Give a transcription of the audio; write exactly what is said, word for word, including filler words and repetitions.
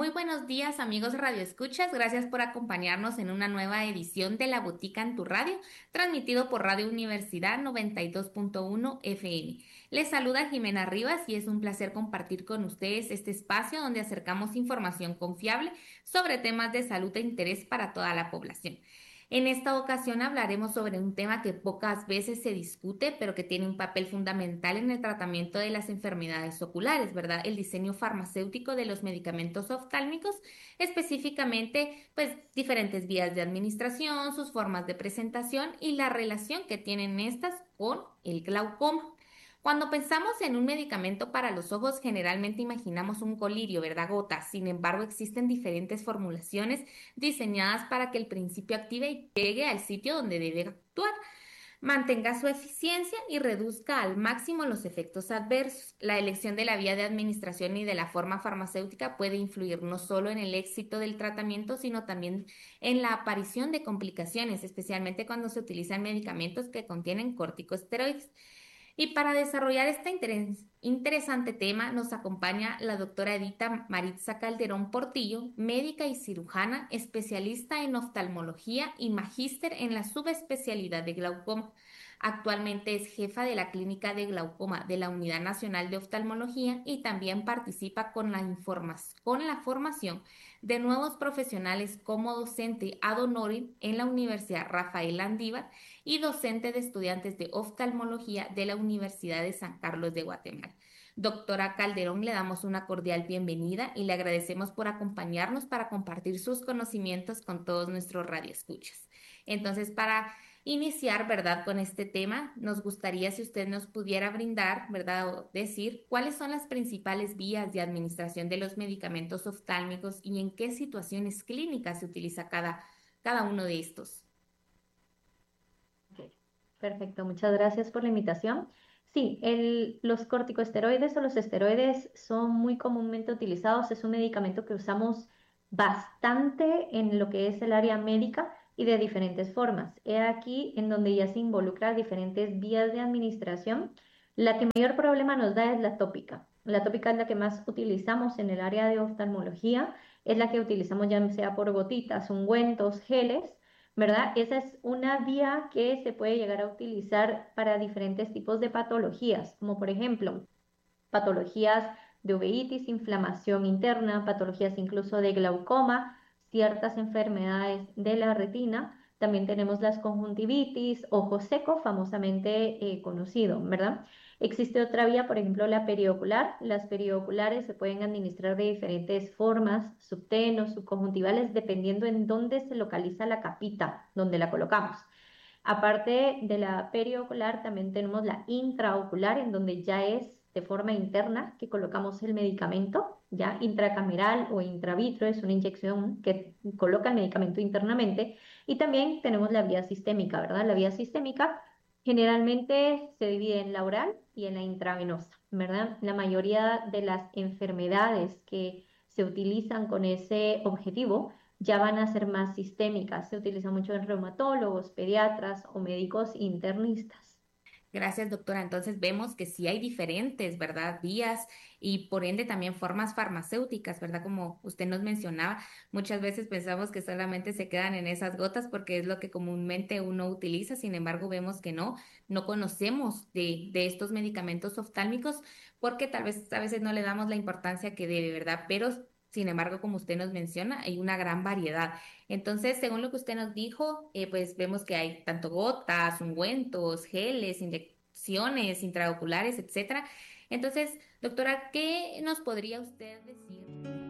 Muy buenos días, amigos Radio Escuchas. Gracias por acompañarnos en una nueva edición de La Botica en tu Radio, transmitido por Radio Universidad noventa y dos punto uno F M. Les saluda Jimena Rivas y es un placer compartir con ustedes este espacio donde acercamos información confiable sobre temas de salud de interés para toda la población. En esta ocasión hablaremos sobre un tema que pocas veces se discute, pero que tiene un papel fundamental en el tratamiento de las enfermedades oculares, ¿verdad? El diseño farmacéutico de los medicamentos oftálmicos, específicamente, pues, diferentes vías de administración, sus formas de presentación y la relación que tienen estas con el glaucoma. Cuando pensamos en un medicamento para los ojos, generalmente imaginamos un colirio, ¿verdad? Gotas. Sin embargo, existen diferentes formulaciones diseñadas para que el principio active y llegue al sitio donde debe actuar, mantenga su eficiencia y reduzca al máximo los efectos adversos. La elección de la vía de administración y de la forma farmacéutica puede influir no solo en el éxito del tratamiento, sino también en la aparición de complicaciones, especialmente cuando se utilizan medicamentos que contienen corticosteroides. Y para desarrollar este interes- interesante tema nos acompaña la doctora Edita Maritza Calderón Portillo, médica y cirujana, especialista en oftalmología y magíster en la subespecialidad de glaucoma. Actualmente es jefa de la clínica de glaucoma de la Unidad Nacional de Oftalmología y también participa con la, informas- con la formación de nuevos profesionales como docente ad honorem en la Universidad Rafael Landívar y docente de estudiantes de oftalmología de la Universidad de San Carlos de Guatemala. Doctora Calderón, le damos una cordial bienvenida y le agradecemos por acompañarnos para compartir sus conocimientos con todos nuestros radioescuchas. Entonces, para iniciar, ¿verdad?, con este tema, nos gustaría si usted nos pudiera brindar, ¿verdad?, o decir cuáles son las principales vías de administración de los medicamentos oftálmicos y en qué situaciones clínicas se utiliza cada, cada uno de estos. Ok, perfecto, muchas gracias por la invitación. Sí, el- los corticosteroides o los esteroides son muy comúnmente utilizados. Es un medicamento que usamos bastante en lo que es el área médica y de diferentes formas. He aquí en donde ya se involucra diferentes vías de administración. La que mayor problema nos da es la tópica. La tópica es la que más utilizamos en el área de oftalmología, es la que utilizamos ya sea por gotitas, ungüentos, geles. ¿Verdad? Esa es una vía que se puede llegar a utilizar para diferentes tipos de patologías, como por ejemplo patologías de uveitis, inflamación interna, patologías incluso de glaucoma, ciertas enfermedades de la retina. También tenemos las conjuntivitis, ojo seco, famosamente eh, conocido, ¿verdad? Existe otra vía, por ejemplo, la periocular. Las perioculares se pueden administrar de diferentes formas, subtenos, subconjuntivales, dependiendo en dónde se localiza la capita donde la colocamos. Aparte de la periocular, también tenemos la intraocular, en donde ya es de forma interna que colocamos el medicamento, ya intracameral o intravitro, es una inyección que coloca el medicamento internamente. Y también tenemos la vía sistémica, ¿verdad? La vía sistémica generalmente se divide en la oral y en la intravenosa, ¿verdad? La mayoría de las enfermedades que se utilizan con ese objetivo ya van a ser más sistémicas. Se utiliza mucho en reumatólogos, pediatras o médicos internistas. Gracias, doctora. Entonces vemos que sí hay diferentes, ¿verdad? Vías y por ende también formas farmacéuticas, ¿verdad? Como usted nos mencionaba, muchas veces pensamos que solamente se quedan en esas gotas porque es lo que comúnmente uno utiliza, sin embargo vemos que no, no conocemos de, de estos medicamentos oftálmicos porque tal vez a veces no le damos la importancia que debe, ¿verdad? Pero sin embargo, como usted nos menciona, hay una gran variedad. Entonces, según lo que usted nos dijo, eh, pues vemos que hay tanto gotas, ungüentos, geles, inyecciones intraoculares, etcétera. Entonces, doctora, ¿qué nos podría usted decir?